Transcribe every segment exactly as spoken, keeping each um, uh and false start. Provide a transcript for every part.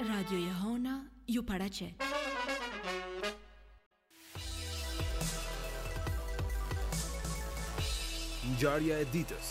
Radio Jehona ju paraqet. Ngjarja e ditës.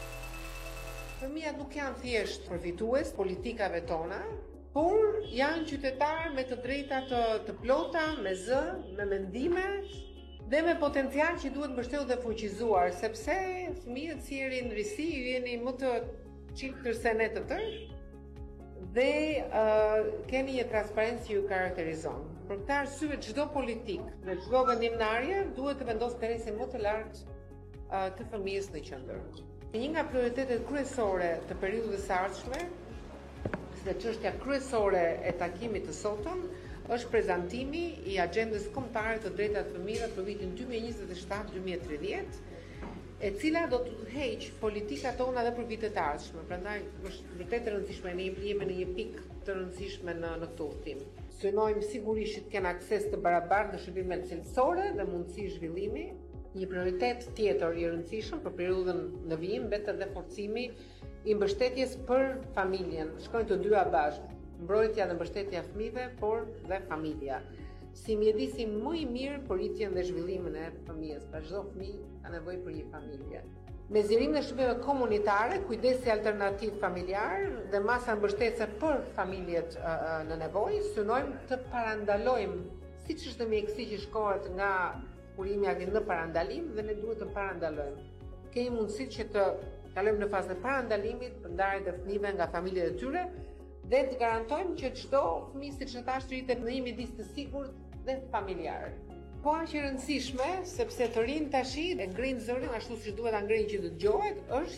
Fëmijët nuk janë thjesht përfitues politikave tona, por janë qytetarë me të drejta të, të plota, me zë, me mendime dhe me potencial që duhet mbështetur dhe fuqizuar, sepse fëmijët si jeni në risi, ju jeni më të çiltër se ne të tërë dhe uh, keni një transparencë që ju karakterizon. Për këtë arsye çdo politik dhe çdo vendimtarje duhet të vendosë interesin më të lartë uh, të fëmijës në qendër. Një nga prioritetet kryesore të periudhës së ardhshme, dhe çështja kryesore e takimit të sotëm, është prezantimi i agjendës kombëtare të drejtave të fëmijëve për vitin dy mijë e njëzet e shtatë dy mijë e tridhjetë, e cila do të udhëheq politikat tona edhe për vitet e ardhshme. Prandaj është vërtet e rëndësishme, ne jemi në një pikë të rëndësishme në në këtë udhtim. Synojmë sigurisht të kenë akses të barabartë në shërbimet cilësore dhe mundësi zhvillimi. Një prioritet tjetër i rëndësishëm për periudhën në vijim mbetet edhe forcimi i mbështetjes për familjen. Shkojnë të dyja bashkë, mbrojtja dhe mbështetja e fëmijëve, por dhe familja. Si mjedisi më i mirë për rritjen dhe zhvillimin e fëmijës, pra çdo fëmijë ka nevojë për një familje. Me zgjerimin e shërbimeve komunitare, kujdesi alternativ familjar dhe masa mbështetëse për familjet uh, në nevojë, synojmë të parandalojmë, siç është mjekësi që shkohet nga kurimi në parandalim dhe ne duhet të parandalojmë. Kemi mundësi që të kalojmë në fazën e parandalimit për ndarjen e fëmijëve nga familjet e tyre dhe të garantojmë që çdo fëmijë siç e thash rritet në një mjedis të sigurt dhe familjar. Po aq e rëndësishme, sepse të rinë tashi e ngrin zërin ashtu siç duhet ta ngrinë që të dëgjohet, është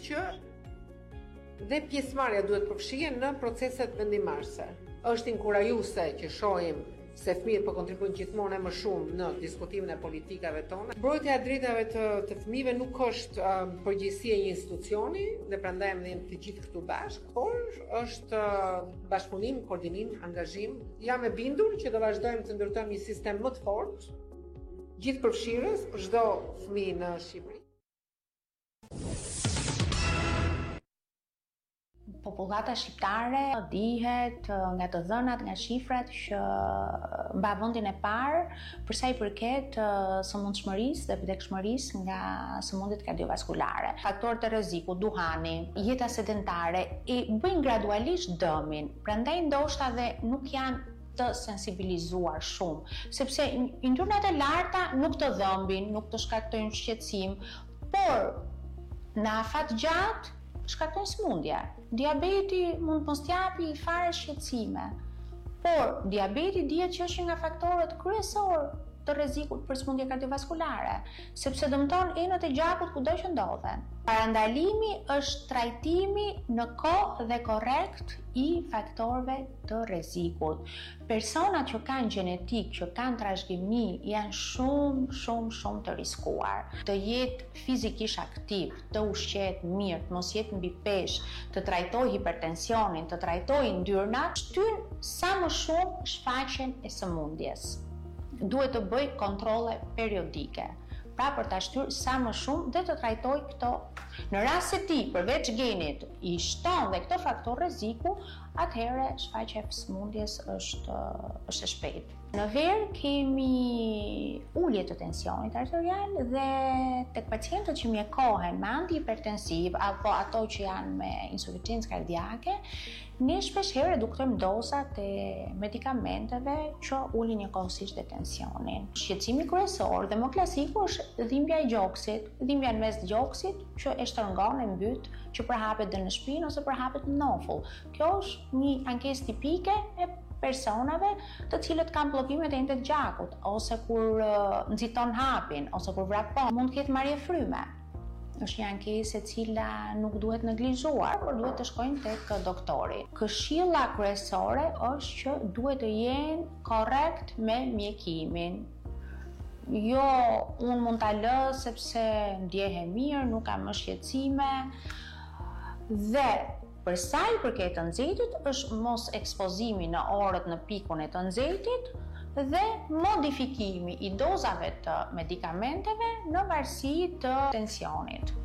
që dhe pjesëmarrja duhet përfshihen në proceset vendimarrëse. Është inkurajuese që shohim se fëmijët po kontribuojnë gjithmonë më shumë në diskutimin e politikave tona. Mbrojtja e drejtave të, të fëmijëve nuk është uh, përgjegjësi e një institucioni dhe prandaj ne të gjithë këtu bashkë, por është uh, bashkëpunim, koordinim, angazhim. Jam e bindur që do vazhdojmë të ndërtojmë një sistem më të fortë, gjithëpërfshirës për çdo fëmijë në Shqipëri. Popullata shqiptare dihet nga të dhënat, nga shifrat që mban vendin e parë për sa i përket sëmundshmërisë dhe vdekshmërisë nga sëmundjet kardiovaskulare. Faktorët e rrezikut, duhani, jeta sedentare i bëjnë gradualisht dëmin. Prandaj ndoshta dhe nuk janë të sensibilizuar shumë, sepse yndyrnat e larta nuk të dhëmbin, nuk të shkaktojnë shqetësim, por në afat gjatë shkaktojnë sëmundje. Diabeti mund të mos t'japi fare shqetësime, por diabeti dihet që është nga faktorët kryesor të rrezikut për sëmundje kardiovaskulare, sepse dëmton enët e gjakut kudo që ndodhen. Parandalimi është trajtimi në kohë dhe korrekt i faktorëve të rrezikut. Personat që kanë gjenetik, që kanë trashëgimi, janë shumë, shumë, shumë të riskuar. Të jetë fizikisht aktiv, të ushqet mirë, të mos jetë mbi peshë, të trajtojë hipertensionin, të trajtojë yndyrnat, shtyn sa më shumë shfaqjen e sëmundjes. Duhet të bëj kontrolle periodike, pra për ta shtyrë sa më shumë dhe të trajtoj këto. Në rast se ti përveç genit i shton dhe këto faktor rreziku, atëherë shfaqja e sëmundjes është është e shpejtë. Në verë kemi ulje të tensionit arterial dhe tek pacientët që mjekohen me antihipertensiv apo ato që janë me insuficiencë kardiake, ne shpeshherë reduktojmë dozat e medikamenteve që ulin njëkohësisht dhe tensionin. Shqetësimi kryesor dhe më klasiku është dhimbja e gjoksit, dhimbja në mes të gjoksit që e shtrëngon e mbyt, që përhapet dhe në shpinë ose përhapet në nofull. Kjo është një ankesë tipike e personave të cilët kanë bllokimet e enëve të gjakut, ose kur uh, nxiton hapin, ose kur vrapon, mund të ketë marrje fryme. Është një ankesë e cila nuk duhet neglizhuar, por duhet të shkojnë tek doktori. Këshilla kryesore është që duhet të jenë korrekt me mjekimin. Jo, unë mund ta lë sepse ndjehem mirë, nuk kam më shqetësime. Dhe për sa i përket të nxehtit, është mos ekspozimi në orët në pikun e të nxehtit dhe modifikimi i dozave të medikamenteve në varësi të tensionit.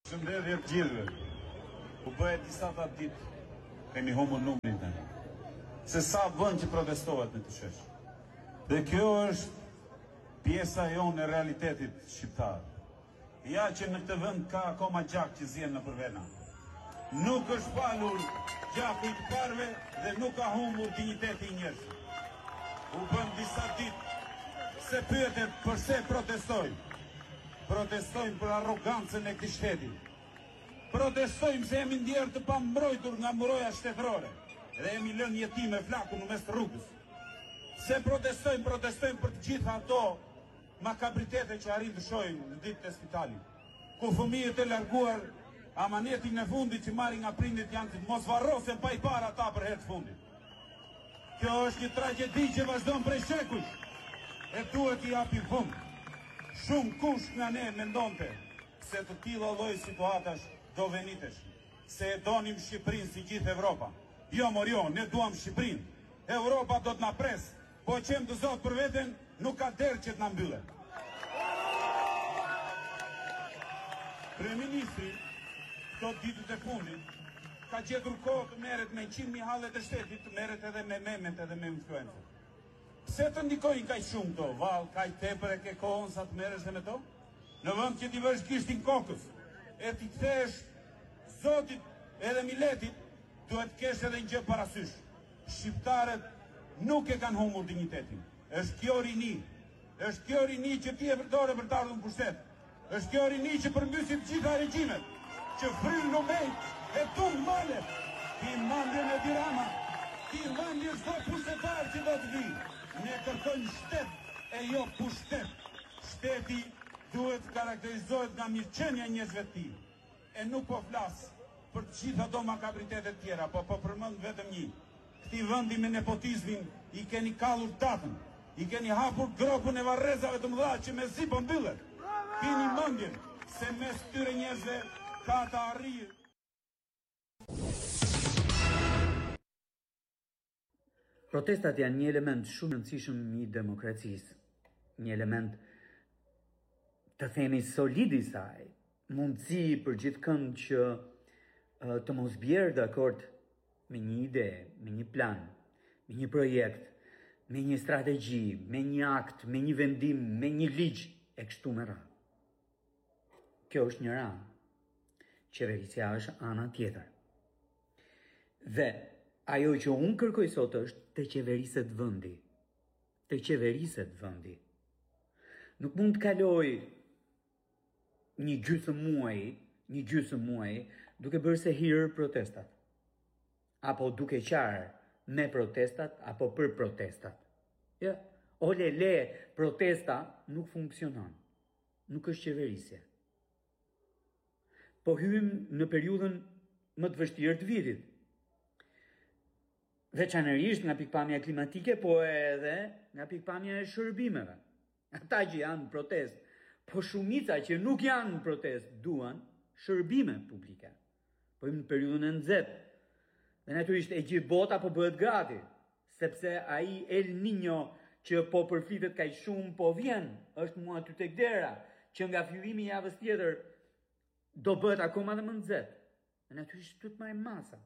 Shëndetje të gjithëve. U bëhet disa ta ditë kemi humbur numrin tani. Se sa vend që protestohet në të shesh. Dhe kjo është pjesa jonë e realitetit shqiptar. Ja që në këtë vend ka akoma gjak që zien në përvena. Nuk është falur gjaku i të parve dhe nuk ka humbur digniteti i njerëzve. U bën disa ditë se pyetet përse protestojmë. Protestojmë për arrogancën e këtij shteti. Protestojmë se jemi ndjerë të pambrojtur nga mburoja shtetërore dhe jemi lënë jetime flakun në mes të rrugës. Se protestojmë, protestojmë për të gjitha ato makabritete që arrin të shohim në ditët e spitalit, ku fëmijët e larguar amanetin e fundit që marrin nga prindit janë të mos varrosen pa i parë ata për herë të fundit. Kjo është një tragjedi që vazhdon prej shekuj e duhet i japi fund. Shumë kush nga ne mendonte se të tilla lloj situatash do venitesh, se e donim Shqipërinë si gjithë Evropa. Jo mor jo, ne duam Shqipërinë. Europa do të na pres, po qem të Zot për veten nuk ka derë që të na mbyllet. Kryeministri këto ditët e fundit ka gjetur kohë të merret me qind mijë hallet e shtetit, të merret edhe me memet edhe me influencët. Pse të ndikojnë kaq shumë to? Vallë, kaq tepër e ke kohën sa të merresh me to? Në vend që ti vësh gishtin kokës, e ti kthesh Zotit edhe miletit, duhet kesh edhe një gjë parasysh. Shqiptarët nuk e kanë humbur dignitetin. Është kjo rini, është kjo rini që ti e përdore për të ardhur në pushtet. Është kjo rini që përmbysi të gjitha regjimet, që fryn lumejt e tund malet. Ti mandjen e Tirana, ti mandjen çdo pushtetar që do të vijë. Ne kërkojmë shtet e jo pushtet. Shteti duhet të karakterizohet nga mirëqenia e njerëzve të tij. E nuk po flas për të gjitha ato makabritete të tjera, po po përmend vetëm një. Këtij vendi me nepotizmin i keni kallur datën, i keni hapur gropën e varrezave të mëdha që mezi po mbyllet. Keni mendjen se mes këtyre njerëzve ka të arrijë. Protestat janë një element shumë i rëndësishëm i demokracisë, një element të themi solid i saj, mundësi për gjithëkënd që uh, të mos bjerë dakord me një ide, me një plan, me një projekt, me një strategji, me një akt, me një vendim, me një ligj e kështu me radhë. Kjo është një radhë. Qeverisja është ana tjetër. Dhe ajo që unë kërkoj sot është të qeveriset vëndi. Të qeveriset vëndi. Nuk mund të kaloj një gjysmë muaji, një gjysmë muaji, duke bërë se hirë protestat. Apo duke qarë me protestat, apo për protestat. Ja, ole le, protesta nuk funksionon. Nuk është qeverisje. Po hymë në periudhën më të vështirë të vitit. Veçanërisht nga pikpamja klimatike, po edhe nga pikpamja e shërbimeve. Ata që janë në protest, po shumica që nuk janë në protest, duan shërbime publike. Po im në periudhën e nxehtë. Dhe natyrisht e gjithë bota po bëhet gati, sepse ai El Niño që po përflitet kaq shumë po vjen, është mua aty tek dera, që nga fillimi i javës tjetër do bëhet akoma dhe më nxehtë. Dhe natyrisht do të marrim masa.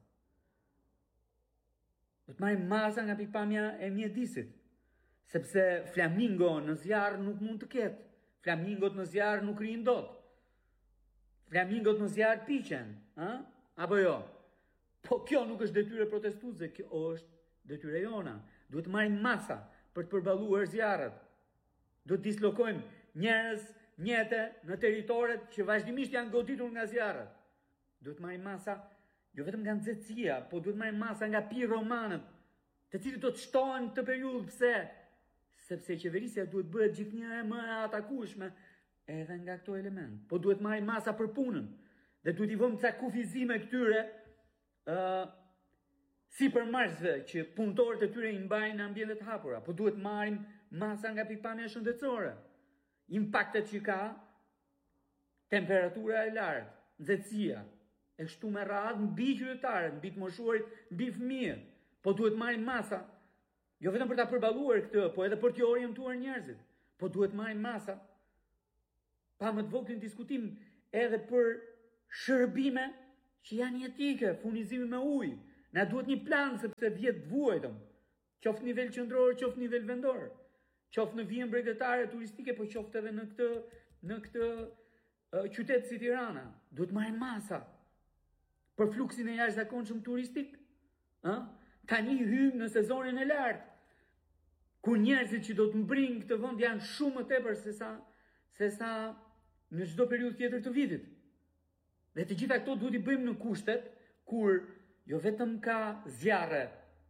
Do të marrim masa nga pikpamja e mjedisit, sepse flamingo në zjarr nuk mund të ketë. Flamingot në zjarr nuk rrin dot. Flamingot në zjarr piqen, ë? Apo jo? Po kjo nuk është detyrë protestuese, kjo është detyrë jona. Duhet të marrim masa për të përballuar zjarret. Do të dislokojmë njerëz, mjete në territoret që vazhdimisht janë goditur nga zjarret. Duhet të marrim masa jo vetëm nga nxehtësia, po duhet marrim masa nga piromanët, të cilët do të shtohen këtë periudhë. Pse? Sepse qeverisja duhet bëhet gjithnjëherë më e atakueshme edhe nga këto element. Po duhet marrim masa për punën dhe duhet i vëmë ca kufizime këtyre uh, si përmarrësve që punëtorët e tyre i mbajnë në ambiente të hapura. Po duhet marrim masa nga pikpamja shëndetësore. Impaktet që ka temperatura e lartë, nxehtësia, e kështu me radhë mbi qytetarët, mbi të moshuarit, mbi fëmijët. Po duhet marrim masa, jo vetëm për ta përballuar këtë, po edhe për të orientuar njerëzit. Po duhet marrim masa pa më të vogël diskutim edhe për shërbime që janë jetike, furnizimi me ujë. Na duhet një plan sepse vjet vuajtëm. Qoftë nivel qendror, qoftë nivel vendor. Qoftë në vijën bregdetare turistike, po qoftë edhe në këtë në këtë uh, qytet si Tirana. Duhet marrin masa për fluksin e jashtëzakonshëm turistik. Ë? Tani hym në sezonin e lartë, ku njerëzit që do të mbrijnë këtë vend janë shumë më tepër se sa se sa në çdo periudhë tjetër të vitit. Dhe të gjitha këto duhet i bëjmë në kushtet kur jo vetëm ka zjarre,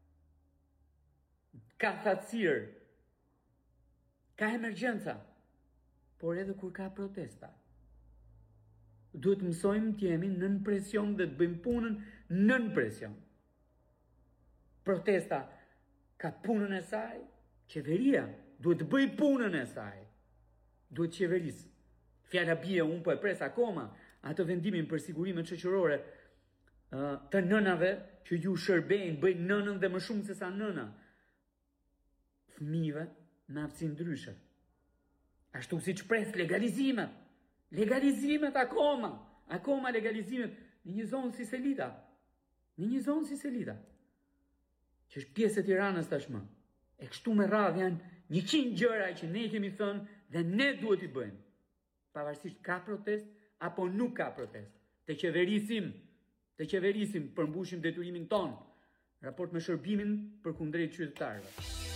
ka thatësirë, ka emergjenca, por edhe kur ka protesta. Duhet mësojmë të jemi nën presion dhe të bëjmë punën nën presion. Protesta ka punën e saj, qeveria duhet të bëj punën e saj. Duhet qeverisë. Fjala bie, unë po e pres akoma atë vendimin për sigurimet shoqërore të nënave që ju shërbejnë, bëjnë nënën dhe më shumë se sa nëna. Fëmijëve në aftësi ndryshe. Ashtu si që pres legalizimet. Legalizimet akoma. Akoma legalizimet në një zonë si Selita. Në një zonë si Selita. Që është pjesë e Tiranës tashmë. E kështu me radhë janë njëqind gjëra që ne kemi thënë dhe ne duhet i bëjmë. Pavarësisht ka protest apo nuk ka protest. Të qeverisim, të qeverisim, përmbushim detyrimin ton, raport me shërbimin për kundrejt qytetarëve.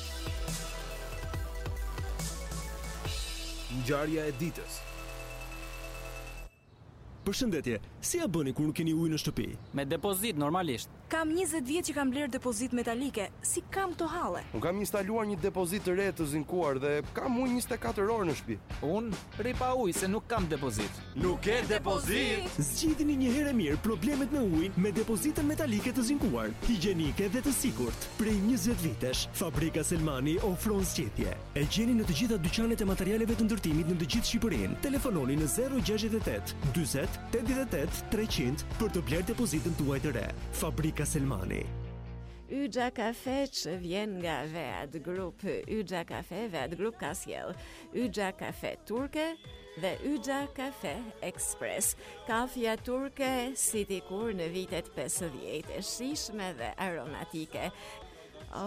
Ngjarja e ditës. Përshëndetje, si ja bëni kur nuk keni ujë në shtëpi? Me depozit normalisht. Kam njëzet vjet që kam bler depozit metalike. Si kam to halle? Unë kam instaluar një depozit të re të zinkuar dhe kam ujë njëzet e katër orë në shtëpi. Unë rri pa ujë se nuk kam depozit. Nuk e depozit? Zgjidhni një herë mirë problemet me ujin me depozitën metalike të zinkuar, higjienike dhe të sigurt. Prej njëzet vitesh, Fabrika Selmani ofron zgjedhje. E gjeni në të gjitha dyqanet e materialeve të ndërtimit në të gjithë Shqipërinë. Telefononi në zero gjashtëdhjetë e tetë, dyzet, tetëdhjetë e tetë, treqind për të bler depozitën tuaj të re. Fabrika Selmani. Yxha Kafe që vjen nga Vead Group. Yxha Kafe, Vead Group ka sjell Yxha Kafe turke dhe Yxha Kafe Express. Kafja turke si dikur në vitet pesëdhjetë, e shijshme dhe aromatike. Oh.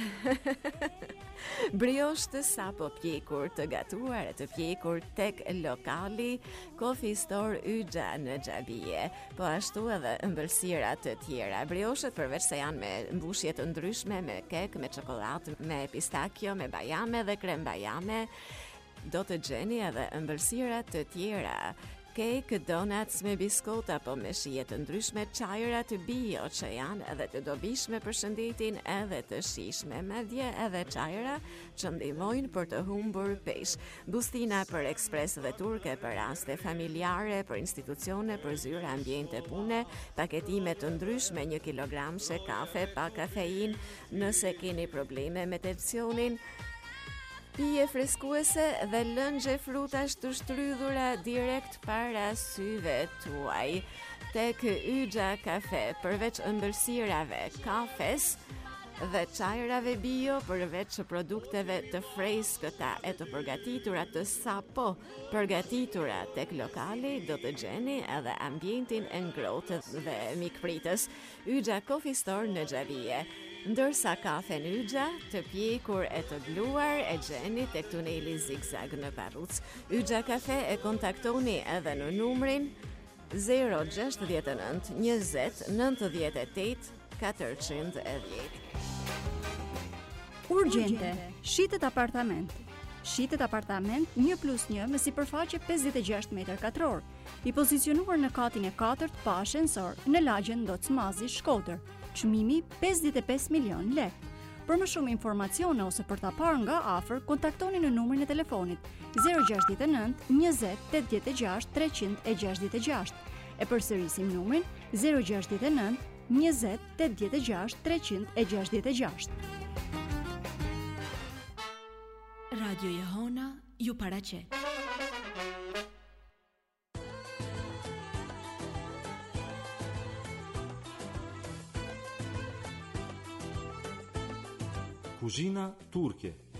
Brioche të sapo pjekur, të gatuar e të pjekur tek lokali Coffee Store Yxha në Xhabie, po ashtu edhe ëmbëlsira të tjera. Brioshet përveç se janë me mbushje të ndryshme, me kek, me çokoladë, me pistakjo, me bajame dhe krem bajame, do të gjeni edhe ëmbëlsira të tjera. Cake, donuts me biskot apo me shije të ndryshme, çajra të bio që janë edhe të dobishme për shëndetin edhe të shijshme, madje edhe çajra që ndihmojnë për të humbur peshë. Bustina për ekspres dhe turke për raste familjare, për institucione, për zyra, ambiente pune, paketime të ndryshme, një kilogramshe kafe pa kafein, nëse keni probleme me tensionin, pije freskuese dhe lëngje frutash të shtrydhura direkt para syve tuaj. Tek Yxha Kafe, përveç ëmbëlsirave, kafes dhe çajrave bio, përveç produkteve të freskëta e të përgatitura të sapo përgatitura tek lokali, do të gjeni edhe ambientin e ngrohtë dhe mikpritës. Yxha Coffee Store në Xhabie. Ndërsa kafe në Yxha, të pjekur e të bluar e gjeni tek tuneli Zigzag në Parruc. Yxha Kafe e kontaktoni edhe në numrin zero gjashtëdhjetë e nëntë, njëzet, nëntëdhjetë e tetë, katërqind e dhjetë. Urgjente, shitet apartament. Shitet apartament një plus një me sipërfaqe pesëdhjetë e gjashtë metër katror, i pozicionuar në katin e katërt pa ashensor në lagjen Docmazi, Shkodër. Çmimi pesëdhjetë e pesë milion lekë. Për më shumë informacione ose për ta parë nga afër, kontaktoni në numrin e telefonit zero gjashtëdhjetë e nëntë, njëzet, tetëdhjetë e gjashtë, treqind e gjashtëdhjetë e gjashtë. E përsërisim numrin zero gjashtëdhjetë e nëntë, njëzet, tetëdhjetë e gjashtë, treqind e gjashtëdhjetë e gjashtë. Radio Jehona ju paraqet. Kuzhina turke.